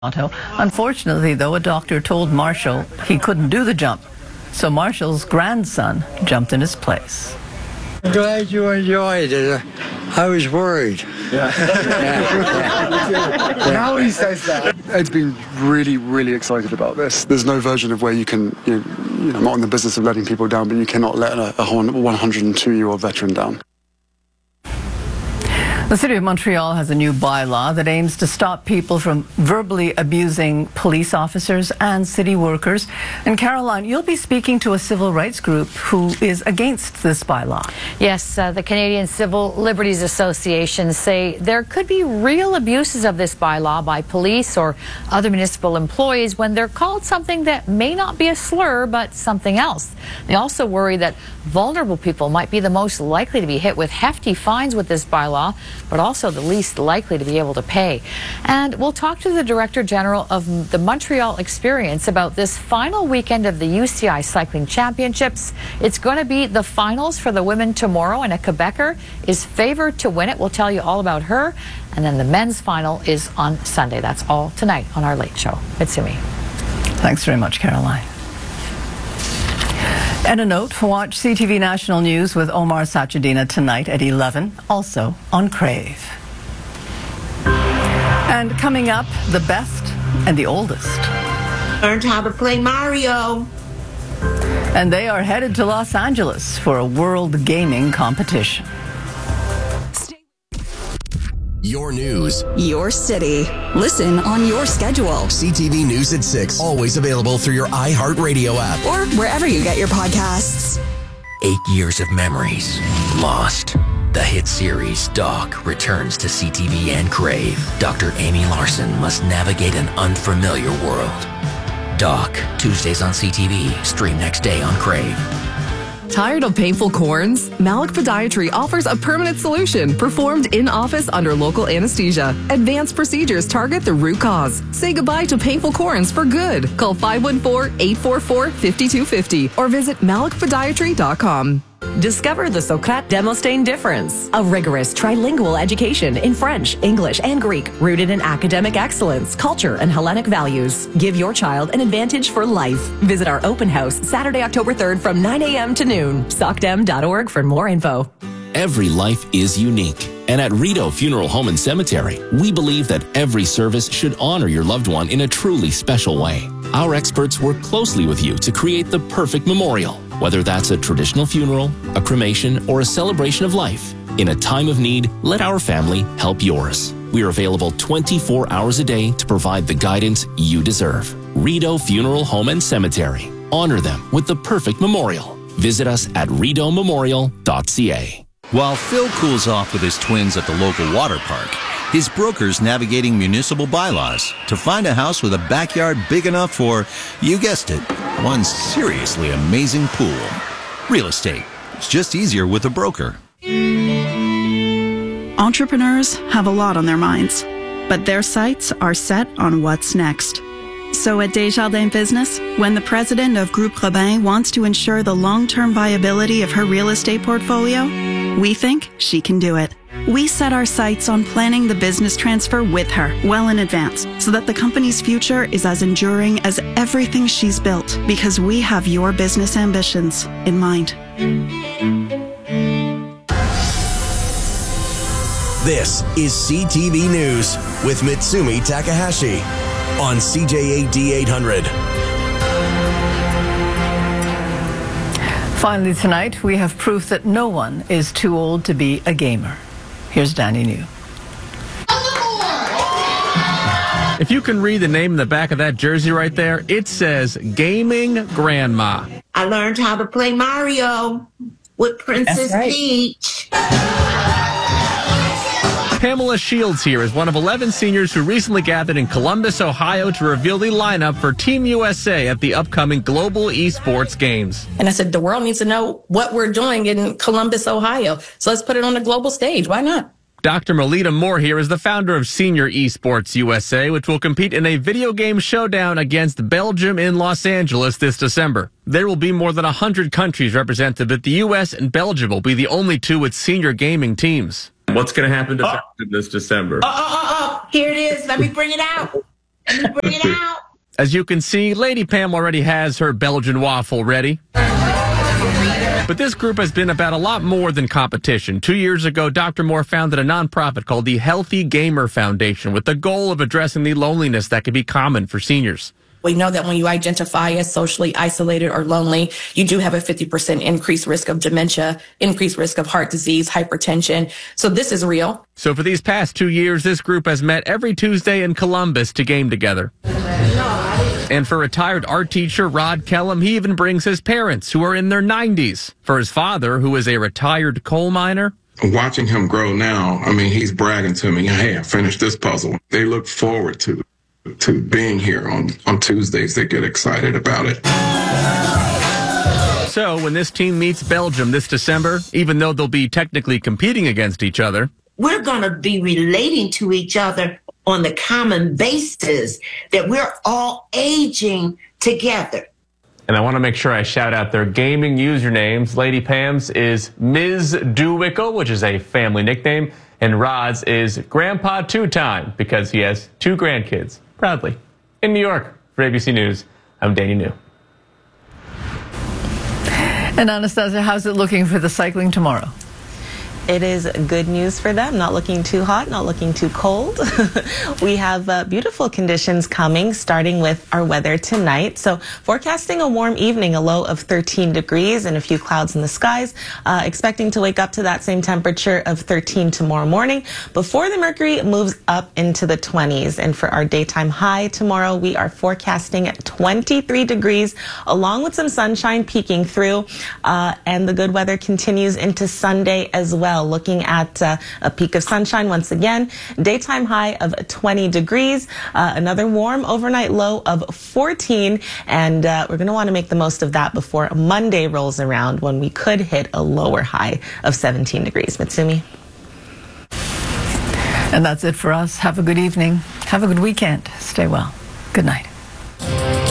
Unfortunately, though, a doctor told Marshall he couldn't do the jump. So Marshall's grandson jumped in his place. I'm glad you enjoyed it. I was worried. Now he says that. Ed's been really, really excited about this. There's no version of where you can, I'm not in the business of letting people down, but you cannot let a 102-year-old veteran down. The City of Montreal has a new bylaw that aims to stop people from verbally abusing police officers and city workers. And Caroline, you'll be speaking to a civil rights group who is against this bylaw. Yes, the Canadian Civil Liberties Association say there could be real abuses of this bylaw by police or other municipal employees when they're called something that may not be a slur but something else. They also worry that vulnerable people might be the most likely to be hit with hefty fines with this bylaw, but also the least likely to be able to pay. And we'll talk to the Director General of the Montreal Experience about this final weekend of the UCI Cycling Championships. It's going to be the finals for the women tomorrow, and a Quebecer is favored to win it. We'll tell you all about her. And then the men's final is on Sunday. That's all tonight on our Late Show. Mitsumi. Thanks very much, Caroline. And a note, watch CTV National News with Omar Sachedina tonight at 11, also on Crave. And coming up, the best and the oldest. Learned how to play Mario. And they are headed to Los Angeles for a world gaming competition. Your news. Your city. Listen on your schedule. CTV News at 6. Always available through your iHeartRadio app. Or wherever you get your podcasts. 8 years of memories lost. The hit series Doc returns to CTV and Crave. Dr. Amy Larson must navigate an unfamiliar world. Doc, Tuesdays on CTV. Stream next day on Crave. Tired of painful corns? Malik Podiatry offers a permanent solution performed in office under local anesthesia. Advanced procedures target the root cause. Say goodbye to painful corns for good. Call 514-844-5250 or visit malikpodiatry.com. Discover the Socrate Demosthene difference. A rigorous trilingual education in French, English, and Greek, rooted in academic excellence, culture, and Hellenic values. Give your child an advantage for life. Visit our open house Saturday, October 3rd from 9 a.m. to noon. socdem.org for more info. Every life is unique. And at Rideau Funeral Home and Cemetery, we believe that every service should honor your loved one in a truly special way. Our experts work closely with you to create the perfect memorial, whether that's a traditional funeral, a cremation, or a celebration of life. In a time of need, let our family help yours. We are available 24 hours a day to provide the guidance you deserve. Rideau Funeral Home and Cemetery. Honor them with the perfect memorial. Visit us at rideaumemorial.ca. While Phil cools off with his twins at the local water park, his broker's navigating municipal bylaws to find a house with a backyard big enough for, you guessed it, one seriously amazing pool. Real estate. It's just easier with a broker. Entrepreneurs have a lot on their minds, but their sights are set on what's next. So at Desjardins Business, when the president of Groupe Robin wants to ensure the long-term viability of her real estate portfolio, we think she can do it. We set our sights on planning the business transfer with her well in advance so that the company's future is as enduring as everything she's built, because we have your business ambitions in mind. This is CTV News with Mitsumi Takahashi on CJAD 800. Finally tonight, we have proof that no one is too old to be a gamer. Here's Danny New. If you can read the name in the back of that jersey right there, it says Gaming Grandma. I learned how to play Mario with Princess Peach. Pamela Shields here is one of 11 seniors who recently gathered in Columbus, Ohio to reveal the lineup for Team USA at the upcoming Global Esports Games. And I said, the world needs to know what we're doing in Columbus, Ohio. So let's put it on the global stage. Why not? Dr. Melita Moore here is the founder of Senior Esports USA, which will compete in a video game showdown against Belgium in Los Angeles this December. There will be more than 100 countries represented, but the U.S. and Belgium will be the only two with senior gaming teams. What's going to happen to this December? Here it is. Let me bring it out. Let me bring it out. As you can see, Lady Pam already has her Belgian waffle ready. But this group has been about a lot more than competition. 2 years ago, Dr. Moore founded a nonprofit called the Healthy Gamer Foundation with the goal of addressing the loneliness that can be common for seniors. We know that when you identify as socially isolated or lonely, you do have a 50% increased risk of dementia, increased risk of heart disease, hypertension. So this is real. So for these past 2 years, this group has met every Tuesday in Columbus to game together. And for retired art teacher Rod Kellum, he even brings his parents, who are in their 90s. For his father, who is a retired coal miner, watching him grow now, I mean, he's bragging to me, hey, I finished this puzzle. They look forward to being here on Tuesdays. They get excited about it. So when this team meets Belgium this December, even though they'll be technically competing against each other, We're going to be relating to each other on the common basis that we're all aging together. and I want to make sure I shout out their gaming usernames. Lady Pam's is Ms. Doolittle, which is a family nickname, and Rod's is Grandpa Two Time because he has 2 grandkids. Proudly. In New York, for ABC News, I'm Danny New. And Anastasia, how's it looking for the cycling tomorrow? It is good news for them. Not looking too hot, not looking too cold. We have beautiful conditions coming, starting with our weather tonight. So forecasting a warm evening, a low of 13 degrees and a few clouds in the skies. Expecting to wake up to that same temperature of 13 tomorrow morning before the mercury moves up into the 20s. And for our daytime high tomorrow, we are forecasting 23 degrees along with some sunshine peeking through. And the good weather continues into Sunday as well. Looking at a peak of sunshine once again, daytime high of 20 degrees, another warm overnight low of 14, and we're going to want to make the most of that before Monday rolls around when we could hit a lower high of 17 degrees. Mitsumi. And that's it for us. Have a good evening. Have a good weekend. Stay well. Good night.